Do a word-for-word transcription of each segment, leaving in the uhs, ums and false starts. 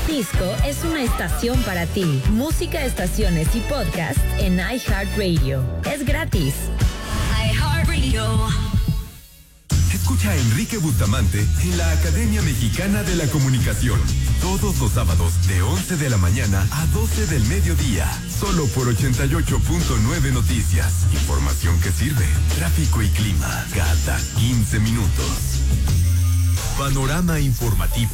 Francisco es una estación para ti. Música, estaciones y podcast en iHeartRadio. Es gratis. iHeartRadio. Escucha a Enrique Bustamante en la Academia Mexicana de la Comunicación. Todos los sábados de once de la mañana a doce del mediodía. Solo por ochenta y ocho punto nueve Noticias. Información que sirve. Tráfico y clima cada quince minutos. Panorama informativo.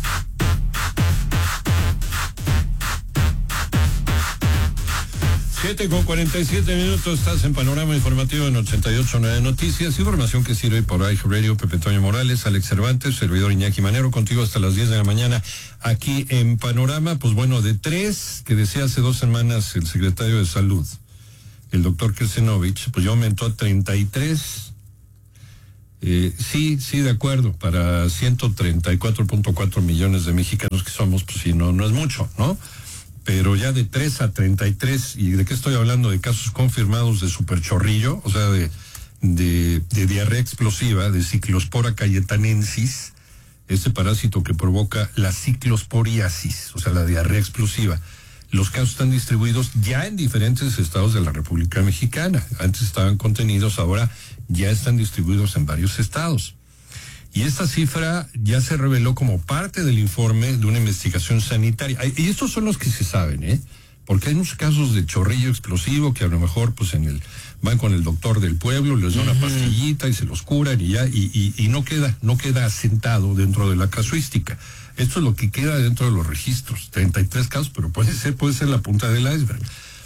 siete con cuarenta y siete minutos, estás en Panorama Informativo en ochenta y ocho punto nueve Noticias, información que sirve por iHeartRadio. Pepe Toño Morales, Alex Cervantes, servidor Iñaki Manero, contigo hasta las diez de la mañana aquí en Panorama. Pues bueno, de tres que decía hace dos semanas el secretario de Salud, el doctor Kesenovich, pues ya aumentó a treinta y tres. Eh, sí, sí, de acuerdo, para ciento treinta y cuatro punto cuatro millones de mexicanos que somos, pues sí, no, no es mucho, ¿no? Pero ya de tres a treinta y tres, ¿y de qué estoy hablando? De casos confirmados de superchorrillo, o sea, de, de, de diarrea explosiva, de Ciclospora cayetanensis, ese parásito que provoca la ciclosporiasis, o sea, la diarrea explosiva. Los casos están distribuidos ya en diferentes estados de la República Mexicana. Antes estaban contenidos, ahora ya están distribuidos en varios estados. Y esta cifra ya se reveló como parte del informe de una investigación sanitaria. Y estos son los que se saben, ¿eh? Porque hay unos casos de chorrillo explosivo que a lo mejor pues en el van con el doctor del pueblo, les da una pastillita y se los curan y ya, y, y, y no queda, no queda asentado dentro de la casuística. Esto es lo que queda dentro de los registros. treinta y tres casos, pero puede ser, puede ser la punta del iceberg.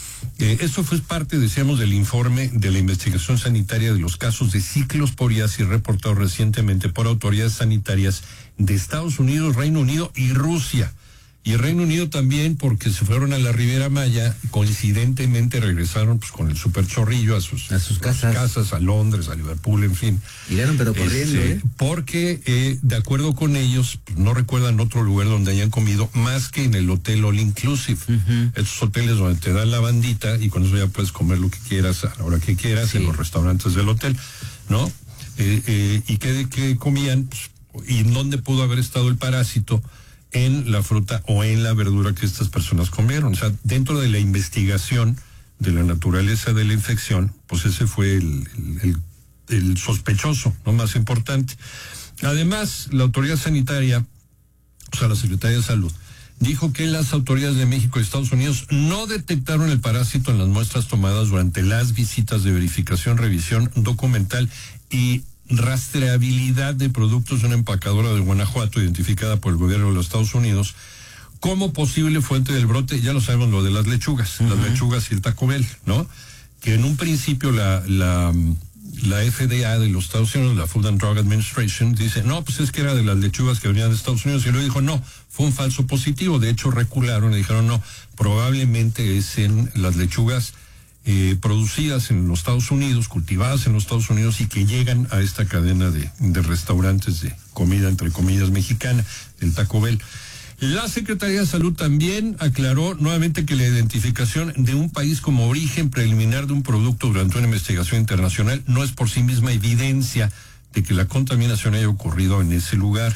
Eh, esto fue parte, decíamos, del informe de la investigación sanitaria de los casos de ciclosporiasis reportados recientemente por autoridades sanitarias de Estados Unidos, Reino Unido y Rusia. Y el Reino Unido también, porque se fueron a la Riviera Maya, coincidentemente regresaron pues con el superchorrillo a sus, a sus casas. A sus casas, a Londres, a Liverpool, en fin. Llegaron pero corriendo, este, ¿eh? Porque, eh, de acuerdo con ellos, pues, no recuerdan otro lugar donde hayan comido más que en el hotel All Inclusive. Uh-huh. Esos hoteles donde te dan la bandita y con eso ya puedes comer lo que quieras, a la hora que quieras, sí, en los restaurantes del hotel, ¿no? Eh, eh, ¿Y qué, qué comían? Pues, ¿y en dónde pudo haber estado el parásito? En la fruta o en la verdura que estas personas comieron. O sea, dentro de la investigación de la naturaleza de la infección, pues ese fue el, el, el, el sospechoso, no más importante. Además, la autoridad sanitaria, o sea, la Secretaría de Salud, dijo que las autoridades de México y Estados Unidos no detectaron el parásito en las muestras tomadas durante las visitas de verificación, revisión documental y rastreabilidad de productos de una empacadora de Guanajuato identificada por el gobierno de los Estados Unidos como posible fuente del brote. Ya lo sabemos, lo de las lechugas, uh-huh. las lechugas y el Taco Bell, ¿no? Que en un principio la, la, la F D A de los Estados Unidos, la Food and Drug Administration, dice, no, pues es que era de las lechugas que venían de Estados Unidos, y luego dijo, no, fue un falso positivo. De hecho, recularon y dijeron, no, probablemente es en las lechugas Eh, producidas en los Estados Unidos, cultivadas en los Estados Unidos y que llegan a esta cadena de, de restaurantes de comida, entre comillas, mexicana, el Taco Bell. La Secretaría de Salud también aclaró nuevamente que la identificación de un país como origen preliminar de un producto durante una investigación internacional no es por sí misma evidencia de que la contaminación haya ocurrido en ese lugar.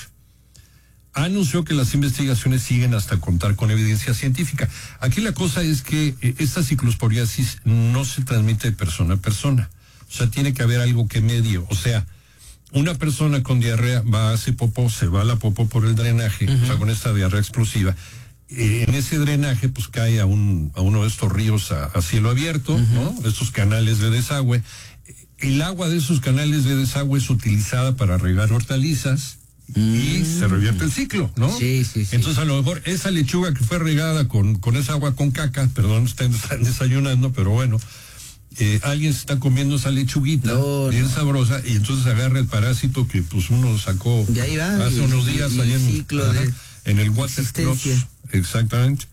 Anunció que las investigaciones siguen hasta contar con evidencia científica. Aquí la cosa es que eh, esta ciclosporiasis no se transmite de persona a persona. O sea, tiene que haber algo que medie. O sea, una persona con diarrea va a hacer popó, se va a la popó por el drenaje, uh-huh. o sea, con esta diarrea explosiva. Eh, en ese drenaje, pues cae a, un, a uno de estos ríos a, a cielo abierto, uh-huh. ¿no? Estos canales de desagüe. El agua de esos canales de desagüe es utilizada para regar hortalizas. Y mm. se revierte el ciclo, ¿no? Sí, sí, sí. Entonces a lo mejor esa lechuga que fue regada con, con esa agua con caca, perdón, están, están desayunando, pero bueno, eh, alguien se está comiendo esa lechuguita no, bien no. sabrosa, y entonces agarra el parásito que pues uno sacó va, hace y, unos días y, y en, ciclo ajá, de en el watercross. Exactamente.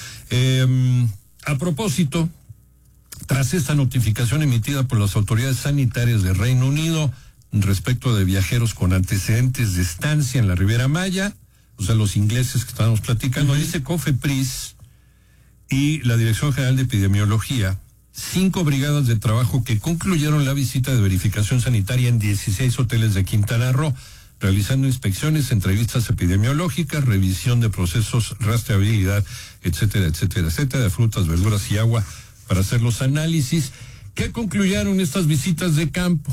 Eh, a propósito, tras esta notificación emitida por las autoridades sanitarias de Reino Unido respecto de viajeros con antecedentes de estancia en la Riviera Maya, o sea, los ingleses que estábamos platicando, uh-huh. dice COFEPRIS y la Dirección General de Epidemiología, cinco brigadas de trabajo que concluyeron la visita de verificación sanitaria en dieciséis hoteles de Quintana Roo. realizando inspecciones, entrevistas epidemiológicas, revisión de procesos, rastreabilidad, etcétera, etcétera, etcétera, de frutas, verduras y agua para hacer los análisis. ¿Qué concluyeron estas visitas de campo?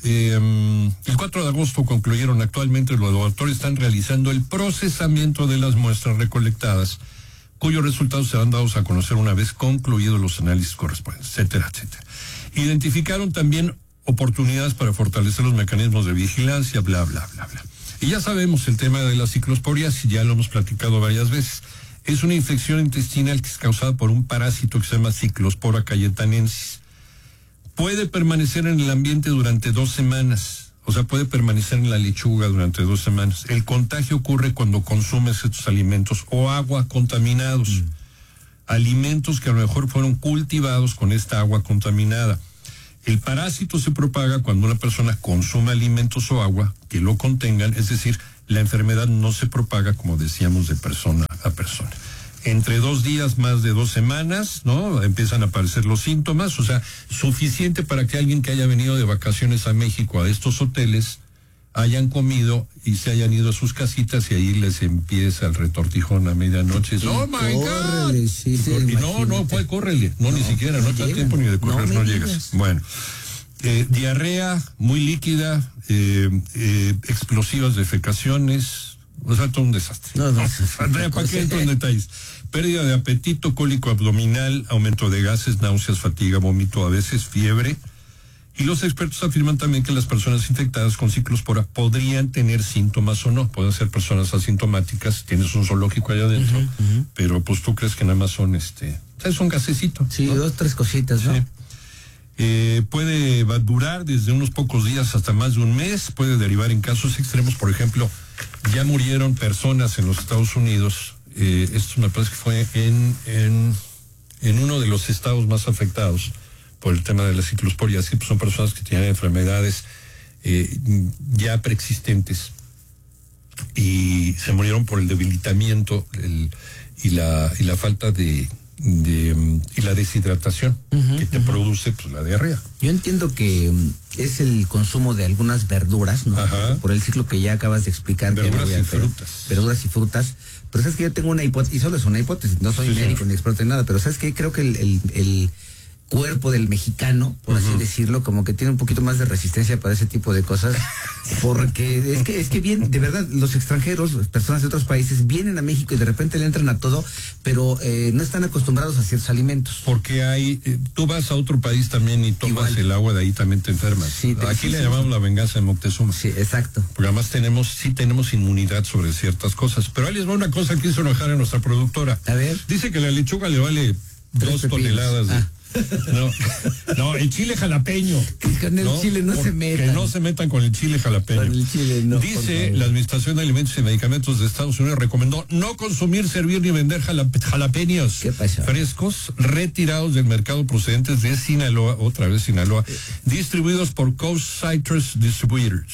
Eh, el cuatro de agosto concluyeron. Actualmente los laboratorios están realizando el procesamiento de las muestras recolectadas, cuyos resultados serán dados a conocer una vez concluidos los análisis correspondientes, etcétera, etcétera. Identificaron también oportunidades para fortalecer los mecanismos de vigilancia, bla, bla, bla, bla. Y ya sabemos el tema de la ciclosporiasis, ya lo hemos platicado varias veces. Es una infección intestinal que es causada por un parásito que se llama Cyclospora cayetanensis. Puede permanecer en el ambiente durante dos semanas, o sea, puede permanecer en la lechuga durante dos semanas. El contagio ocurre cuando consumes estos alimentos o agua contaminados, mm. alimentos que a lo mejor fueron cultivados con esta agua contaminada. El parásito se propaga cuando una persona consume alimentos o agua que lo contengan, es decir, la enfermedad no se propaga, como decíamos, de persona a persona. Entre dos días, más de dos semanas, ¿no? Empiezan a aparecer los síntomas, o sea, suficiente para que alguien que haya venido de vacaciones a México, a estos hoteles, hayan comido y se hayan ido a sus casitas y ahí les empieza el retortijón a medianoche. Sí, ¡Oh, my córrele, God! Sí, sí, y no, no, puede córrele. No, no, ni siquiera, no, no te da tiempo ni de correr, no, no llegas. Digas. Bueno, eh, diarrea muy líquida, eh, eh, explosivas defecaciones, o sea, todo un desastre. No, no. Andrea, ¿para qué entro en detalles? Pérdida de apetito, cólico abdominal, aumento de gases, náuseas, fatiga, vómito, a veces fiebre. Y los expertos afirman también que las personas infectadas con ciclospora podrían tener síntomas o no. Pueden ser personas asintomáticas, tienes un zoológico allá adentro, uh-huh, uh-huh. pero pues tú crees que nada más son este, es un gasecito. Sí, ¿no? dos, tres cositas, ¿no? Sí. Eh, puede durar desde unos pocos días hasta más de un mes, puede derivar en casos extremos. Por ejemplo, ya murieron personas en los Estados Unidos, eh, esto me parece que fue en, en, en uno de los estados más afectados por el tema de la ciclosporiasis, pues son personas que tienen enfermedades eh, ya preexistentes y se murieron por el debilitamiento el, y la y la falta de, de y la deshidratación uh-huh, que te uh-huh. produce pues la diarrea. Yo entiendo que um, es el consumo de algunas verduras, ¿no? Ajá. Por el ciclo que ya acabas de explicar. Verduras que no y frutas. Verduras y frutas. Pero sabes que yo tengo una hipótesis, y solo es una hipótesis, no soy sí, médico sí. ni experto en nada, pero sabes que creo que el, el, el cuerpo del mexicano, por uh-huh. así decirlo, como que tiene un poquito más de resistencia para ese tipo de cosas, porque es que es que bien, de verdad, los extranjeros, las personas de otros países vienen a México y de repente le entran a todo, pero eh, no están acostumbrados a ciertos alimentos. Porque hay, eh, tú vas a otro país también y tomas Igual. el agua de ahí, también te enfermas. Sí, te, Aquí sí, le sí, llamamos sí. la venganza de Moctezuma. Sí, exacto. Porque además tenemos, sí tenemos inmunidad sobre ciertas cosas. Pero ahí les va una cosa que hizo enojar a nuestra productora. A ver. Dice que la lechuga le vale Tres dos pepinos. toneladas de... Ah. No, no, el chile jalapeño. Que con el ¿no? chile no Por, se metan. Que no se metan con el chile jalapeño. Con el chile no. Dice la Administración de Alimentos y Medicamentos de Estados Unidos recomendó no consumir, servir ni vender jalap jalapeños ¿Qué pasó? frescos retirados del mercado procedentes de Sinaloa, otra vez Sinaloa, distribuidos por Coast Citrus Distributors.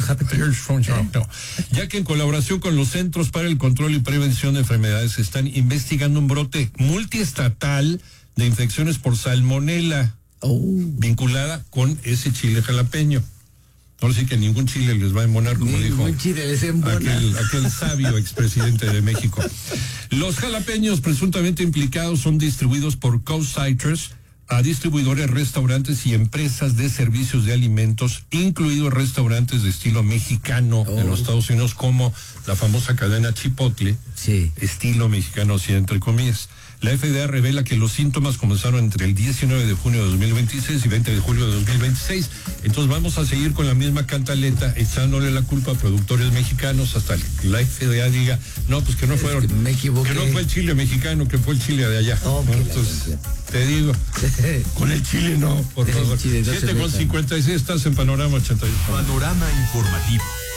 No. Ya que en colaboración con los Centros para el Control y Prevención de Enfermedades están investigando un brote multiestatal de infecciones por salmonela oh. vinculada con ese chile jalapeño. No sé que ningún chile les va a embonar, como ningún dijo chile les embona. aquel, aquel sabio expresidente de México. Los jalapeños presuntamente implicados son distribuidos por Coast Citrus a distribuidores, restaurantes y empresas de servicios de alimentos, incluidos restaurantes de estilo mexicano oh. en los Estados Unidos, como la famosa cadena Chipotle, sí. estilo mexicano, así entre comillas. La F D A revela que los síntomas comenzaron entre el diecinueve de junio de dos mil veintiséis y veinte de julio de dos mil veintiséis. Entonces vamos a seguir con la misma cantaleta, echándole la culpa a productores mexicanos hasta que la F D A diga, no, pues que no fueron, es que me equivoqué. Que no fue el chile mexicano, que fue el chile de allá. Oh, ¿no? Entonces, te digo, con el chile no, por favor. siete con cincuenta y seis, estás en Panorama ochenta y ocho. Panorama informativo.